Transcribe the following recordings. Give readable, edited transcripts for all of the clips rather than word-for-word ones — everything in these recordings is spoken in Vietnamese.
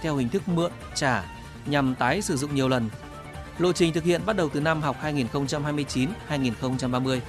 theo hình thức mượn, trả nhằm tái sử dụng nhiều lần. Lộ trình thực hiện bắt đầu từ năm học 2029-2030.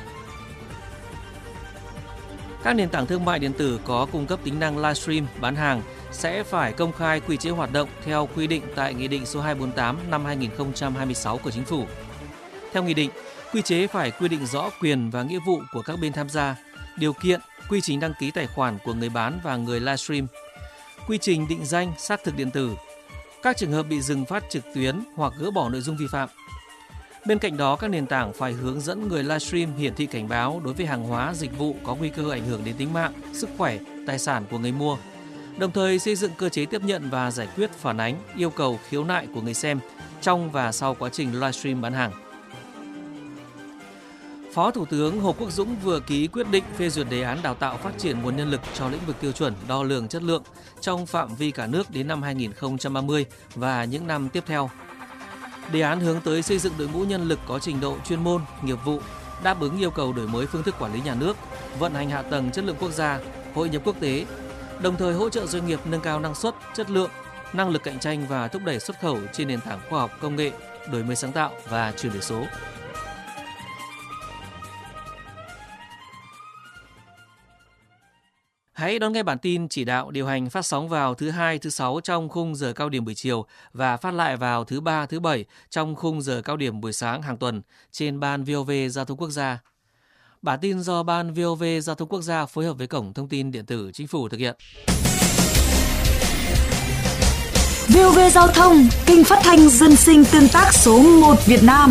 Các nền tảng thương mại điện tử có cung cấp tính năng livestream bán hàng sẽ phải công khai quy chế hoạt động theo quy định tại Nghị định số 248 năm 2026 của Chính phủ. Theo Nghị định, quy chế phải quy định rõ quyền và nghĩa vụ của các bên tham gia, điều kiện, quy trình đăng ký tài khoản của người bán và người livestream, quy trình định danh xác thực điện tử, các trường hợp bị dừng phát trực tuyến hoặc gỡ bỏ nội dung vi phạm. Bên cạnh đó, các nền tảng phải hướng dẫn người livestream hiển thị cảnh báo đối với hàng hóa, dịch vụ có nguy cơ ảnh hưởng đến tính mạng, sức khỏe, tài sản của người mua, đồng thời xây dựng cơ chế tiếp nhận và giải quyết phản ánh, yêu cầu khiếu nại của người xem trong và sau quá trình livestream bán hàng. Phó Thủ tướng Hồ Quốc Dũng vừa ký quyết định phê duyệt đề án đào tạo phát triển nguồn nhân lực cho lĩnh vực tiêu chuẩn đo lường chất lượng trong phạm vi cả nước đến năm 2030 và những năm tiếp theo. Đề án hướng tới xây dựng đội ngũ nhân lực có trình độ chuyên môn, nghiệp vụ, đáp ứng yêu cầu đổi mới phương thức quản lý nhà nước, vận hành hạ tầng chất lượng quốc gia, hội nhập quốc tế, đồng thời hỗ trợ doanh nghiệp nâng cao năng suất, chất lượng, năng lực cạnh tranh và thúc đẩy xuất khẩu trên nền tảng khoa học công nghệ, đổi mới sáng tạo và chuyển đổi số. Hãy đón nghe bản tin chỉ đạo điều hành phát sóng vào thứ Hai, thứ Sáu trong khung giờ cao điểm buổi chiều và phát lại vào thứ Ba, thứ Bảy trong khung giờ cao điểm buổi sáng hàng tuần trên Ban VOV Giao thông Quốc gia. Bản tin do Ban VOV Giao thông Quốc gia phối hợp với Cổng Thông tin Điện tử Chính phủ thực hiện. VOV Giao thông, kênh phát thanh dân sinh tương tác số 1 Việt Nam.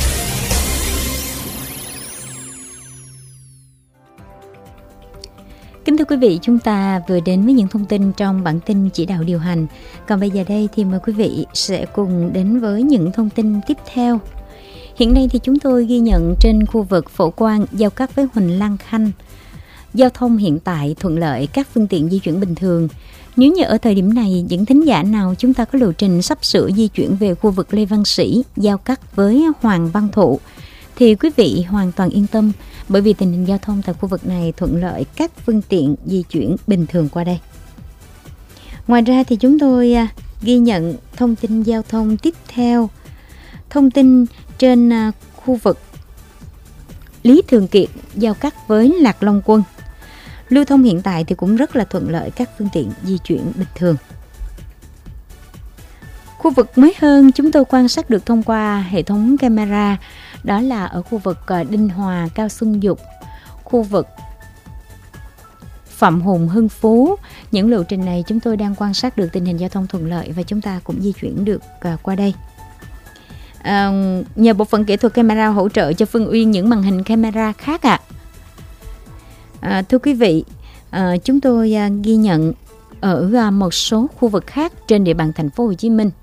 Kính thưa quý vị, chúng ta vừa đến với những thông tin trong bản tin chỉ đạo điều hành. Còn bây giờ đây thì mời quý vị sẽ cùng đến với những thông tin tiếp theo. Hiện nay thì chúng tôi ghi nhận trên khu vực Phổ Quang giao cắt với Huỳnh Lan Khanh. Giao thông hiện tại thuận lợi, các phương tiện di chuyển bình thường. Nếu như ở thời điểm này, những thính giả nào chúng ta có lộ trình sắp sửa di chuyển về khu vực Lê Văn Sĩ giao cắt với Hoàng Văn Thụ, thì quý vị hoàn toàn yên tâm, bởi vì tình hình giao thông tại khu vực này thuận lợi, các phương tiện di chuyển bình thường qua đây. Ngoài ra thì chúng tôi ghi nhận thông tin giao thông tiếp theo. Thông tin trên khu vực Lý Thường Kiệt giao cắt với Lạc Long Quân. Lưu thông hiện tại thì cũng rất là thuận lợi, các phương tiện di chuyển bình thường. Khu vực mới hơn chúng tôi quan sát được thông qua hệ thống camera, đó là ở khu vực Đinh Hòa, Cao Xuân Dục, khu vực Phạm Hùng, Hưng Phú. Những lộ trình này chúng tôi đang quan sát được tình hình giao thông thuận lợi và chúng ta cũng di chuyển được qua đây. Nhờ bộ phận kỹ thuật camera hỗ trợ cho Phương Uyên những màn hình camera khác ạ. Thưa quý vị, chúng tôi ghi nhận ở một số khu vực khác trên địa bàn thành phố Hồ Chí Minh.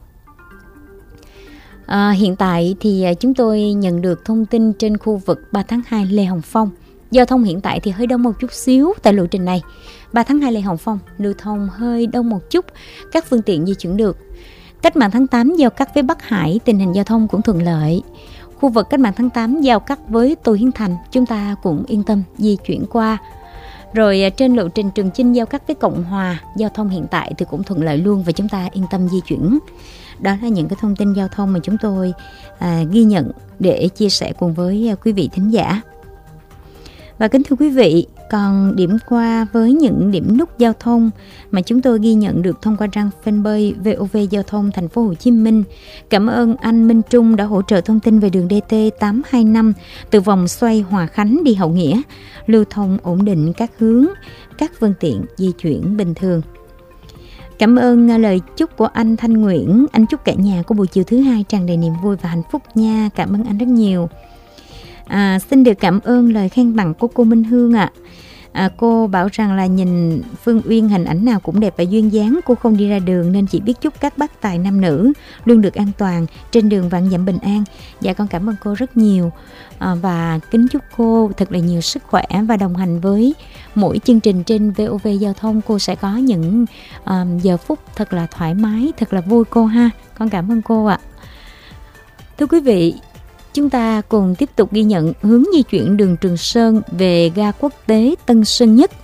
Hiện tại thì chúng tôi nhận được thông tin trên khu vực 3 tháng 2 Lê Hồng Phong. Giao thông hiện tại thì hơi đông một chút xíu tại lộ trình này. 3 tháng 2 Lê Hồng Phong lưu thông hơi đông một chút, các phương tiện di chuyển được. Cách mạng tháng 8 giao cắt với Bắc Hải, tình hình giao thông cũng thuận lợi. Khu vực Cách mạng tháng 8 giao cắt với Tô Hiến Thành, chúng ta cũng yên tâm di chuyển qua. Rồi trên lộ trình Trường Chinh giao cắt với Cộng Hòa, giao thông hiện tại thì cũng thuận lợi luôn và chúng ta yên tâm di chuyển. Đó là những cái thông tin giao thông mà chúng tôi ghi nhận để chia sẻ cùng với quý vị thính giả. Và kính thưa quý vị, còn điểm qua với những điểm nút giao thông mà chúng tôi ghi nhận được thông qua trang fanpage VOV Giao thông Thành phố Hồ Chí Minh. Cảm ơn anh Minh Trung đã hỗ trợ thông tin về đường DT 825 từ vòng xoay Hòa Khánh đi Hậu Nghĩa, lưu thông ổn định các hướng, các phương tiện di chuyển bình thường. Cảm ơn lời chúc của anh Thanh Nguyễn, anh chúc cả nhà có buổi chiều thứ hai tràn đầy niềm vui và hạnh phúc nha. Cảm ơn anh rất nhiều. Xin được cảm ơn lời khen tặng của cô Minh Hương ạ. Cô bảo rằng là nhìn Phương Uyên hình ảnh nào cũng đẹp và duyên dáng. Cô không đi ra đường nên chỉ biết chúc các bác tài nam nữ luôn được an toàn trên đường vạn dặm bình an. Dạ con cảm ơn cô rất nhiều, và kính chúc cô thật là nhiều sức khỏe và đồng hành với mỗi chương trình trên VOV Giao thông. Cô sẽ có những giờ phút thật là thoải mái, thật là vui cô ha. Con cảm ơn cô ạ. Thưa quý vị, chúng ta cùng tiếp tục ghi nhận hướng di chuyển đường Trường Sơn về ga quốc tế Tân Sơn Nhất.